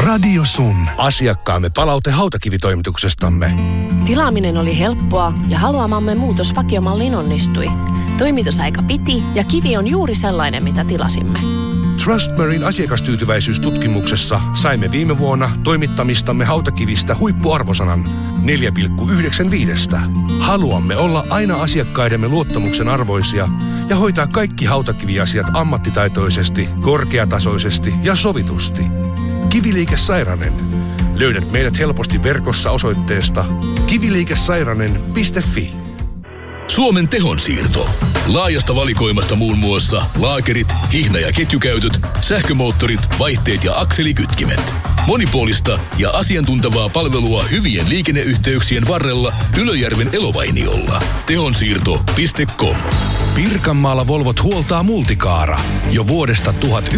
Radio Sun. Asiakkaamme palaute hautakivitoimituksestamme. Tilaaminen oli helppoa ja haluamamme muutos vakiomalliin onnistui. Toimitusaika piti ja kivi on juuri sellainen, mitä tilasimme. Trustmarine asiakastyytyväisyystutkimuksessa saimme viime vuonna toimittamistamme hautakivistä huippuarvosanan 4,95. Haluamme olla aina asiakkaidemme luottamuksen arvoisia ja hoitaa kaikki hautakiviasiat ammattitaitoisesti, korkeatasoisesti ja sovitusti. Kiviliike Sairanen. Löydät meidät helposti verkossa osoitteesta kiviliikesairanen.fi. Suomen tehonsiirto. Laajasta valikoimasta muun muassa laakerit, hihna- ja ketjukäytöt, sähkömoottorit, vaihteet ja akselikytkimet. Monipuolista ja asiantuntevaa palvelua hyvien liikenneyhteyksien varrella Ylöjärven Elovainiolla. Tehonsiirto.com. Pirkanmaalla Volvot huoltaa Multicaara jo vuodesta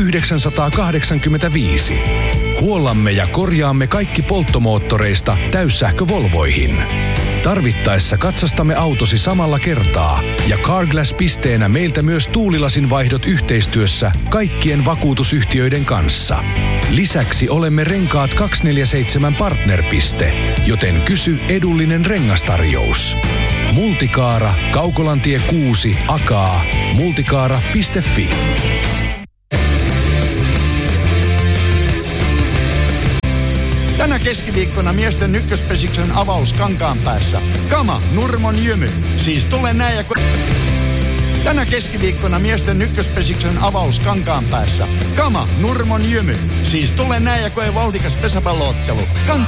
1985. Huollamme ja korjaamme kaikki polttomoottoreista täyssähkövolvoihin. Tarvittaessa katsastamme autosi samalla kertaa ja Carglass-pisteenä meiltä myös tuulilasin vaihdot yhteistyössä kaikkien vakuutusyhtiöiden kanssa. Lisäksi olemme Renkaat 247 partnerpiste, joten kysy edullinen rengastarjous. Multicaara, Kaukolantie 6, Akaa, multicaara.fi. Tänä keskiviikkona miesten ykköspesiksen avaus Kankaanpäässä. Kama, Nurmon jymy. Siis tule näin ja... Tänä keskiviikkona miesten ykköspesiksen avaus Kankaanpäässä. Kama, Nurmon jymy. Siis tule näin ja koe vauhdikas pesäpalloottelu.